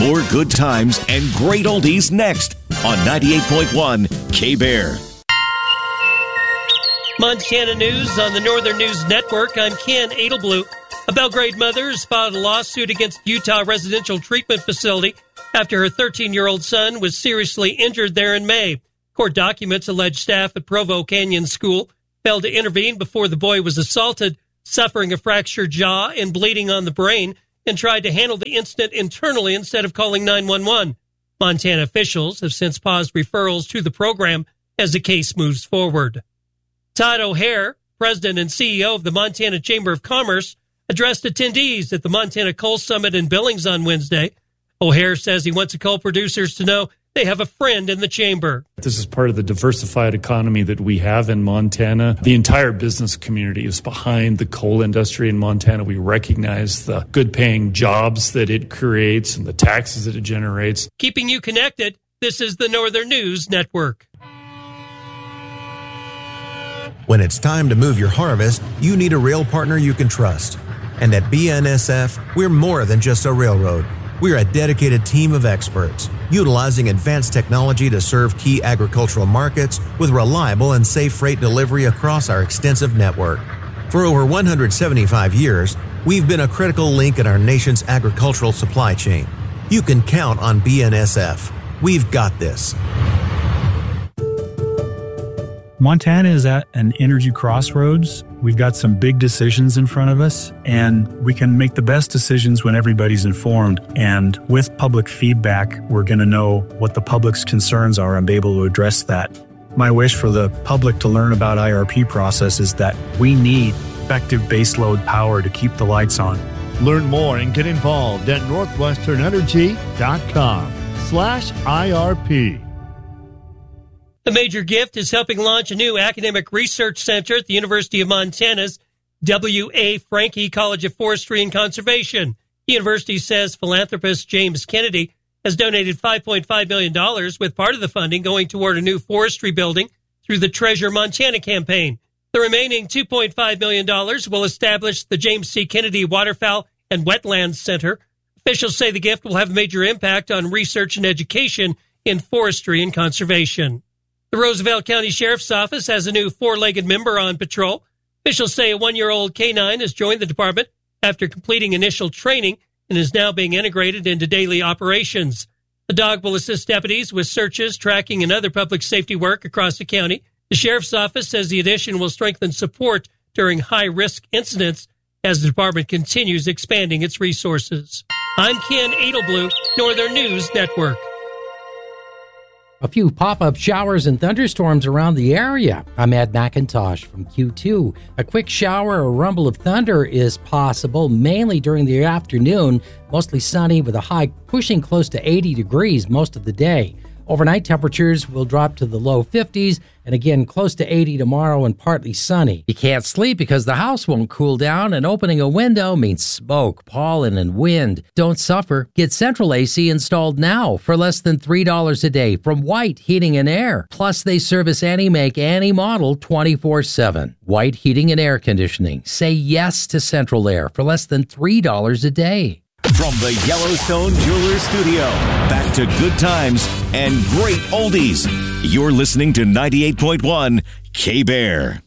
More good times and great oldies next on 98.1 K-Bear. Montana News on the Northern News Network. I'm Ken Edelblue. A Belgrade mother has filed a lawsuit against Utah Residential Treatment Facility after her 13-year-old son was seriously injured there in May. Court documents allege staff at Provo Canyon School failed to intervene before the boy was assaulted, suffering a fractured jaw and bleeding on the brain, and tried to handle the incident internally instead of calling 911. Montana officials have since paused referrals to the program as the case moves forward. Todd O'Hare, president and CEO of the Montana Chamber of Commerce, addressed attendees at the Montana Coal Summit in Billings on Wednesday. O'Hare says he wants the coal producers to know they have a friend in the chamber. This is part of the diversified economy that we have in Montana. The entire business community is behind the coal industry in Montana. We recognize the good-paying jobs that it creates and the taxes that it generates. Keeping you connected, this is the Northern News Network. When it's time to move your harvest, you need a rail partner you can trust. And at BNSF, we're more than just a railroad. We're a dedicated team of experts, utilizing advanced technology to serve key agricultural markets with reliable and safe freight delivery across our extensive network. For over 175 years, we've been a critical link in our nation's agricultural supply chain. You can count on BNSF. We've got this. Montana is at an energy crossroads. We've got some big decisions in front of us, and we can make the best decisions when everybody's informed. And with public feedback, we're going to know what the public's concerns are and be able to address that. My wish for the public to learn about IRP process is that we need effective baseload power to keep the lights on. Learn more and get involved at northwesternenergy.com/IRP. A major gift is helping launch a new academic research center at the University of Montana's W.A. Franke College of Forestry and Conservation. The university says philanthropist James Kennedy has donated $5.5 million, with part of the funding going toward a new forestry building through the Treasure Montana campaign. The remaining $2.5 million will establish the James C. Kennedy Waterfowl and Wetlands Center. Officials say the gift will have a major impact on research and education in forestry and conservation. The Roosevelt County Sheriff's Office has a new four-legged member on patrol. Officials say a one-year-old canine has joined the department after completing initial training and is now being integrated into daily operations. The dog will assist deputies with searches, tracking, and other public safety work across the county. The Sheriff's Office says the addition will strengthen support during high-risk incidents as the department continues expanding its resources. I'm Ken Edelblue, Northern News Network. A few pop-up showers and thunderstorms around the area. I'm Ed McIntosh from Q2. A quick shower or rumble of thunder is possible, mainly during the afternoon. Mostly sunny with a high pushing close to 80 degrees most of the day. Overnight temperatures will drop to the low 50s and again close to 80 tomorrow and partly sunny. You can't sleep because the house won't cool down, and opening a window means smoke, pollen, and wind. Don't suffer. Get central AC installed now for less than $3 a day from White Heating and Air. Plus, they service any make, any model 24/7. White Heating and Air Conditioning. Say yes to Central Air for less than $3 a day. From the Yellowstone Jewelers Studio, back to good times and great oldies. You're listening to 98.1 K-Bear.